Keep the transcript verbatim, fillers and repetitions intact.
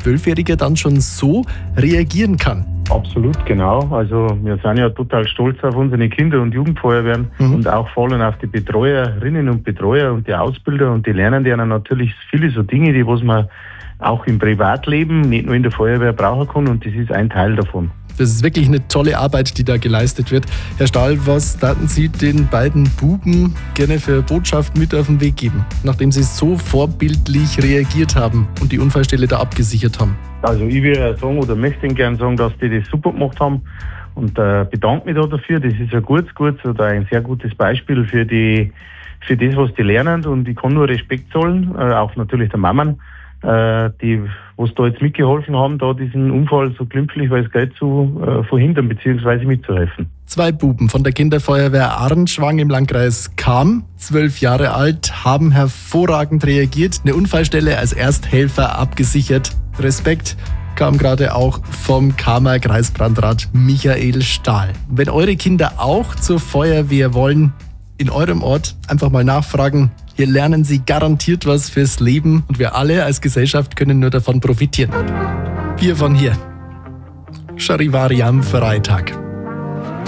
Zwölfjähriger dann schon so reagieren kann. Absolut, genau. Also wir sind ja total stolz auf unsere Kinder- und Jugendfeuerwehren mhm. und auch vor allem auf die Betreuerinnen und Betreuer und die Ausbilder, und die lernen denen natürlich viele so Dinge, die was man auch im Privatleben, nicht nur in der Feuerwehr, brauchen kann, und das ist ein Teil davon. Das ist wirklich eine tolle Arbeit, die da geleistet wird. Herr Stahl, was taten Sie den beiden Buben gerne für Botschaft mit auf den Weg geben, nachdem sie so vorbildlich reagiert haben und die Unfallstelle da abgesichert haben? Also ich würde sagen, oder möchte Ihnen gerne sagen, dass die das super gemacht haben, und äh, bedanke mich da dafür. Das ist ein gutes, gutes oder ein sehr gutes Beispiel für die, für das, was die lernen, und ich kann nur Respekt zollen, äh, auch natürlich der Mamen, äh, die, was da jetzt mitgeholfen haben, da diesen Unfall so glimpflich wie es geht zu äh, verhindern bzw. mitzuhelfen. Zwei Buben von der Kinderfeuerwehr Arnschwang im Landkreis Cham, zwölf Jahre alt, haben hervorragend reagiert, eine Unfallstelle als Ersthelfer abgesichert. Respekt kam gerade auch vom Chamer Kreisbrandrat Michael Stahl. Wenn eure Kinder auch zur Feuerwehr wollen, in eurem Ort einfach mal nachfragen. Hier lernen sie garantiert was fürs Leben, und wir alle als Gesellschaft können nur davon profitieren. Wir von hier. Charivari am Freitag.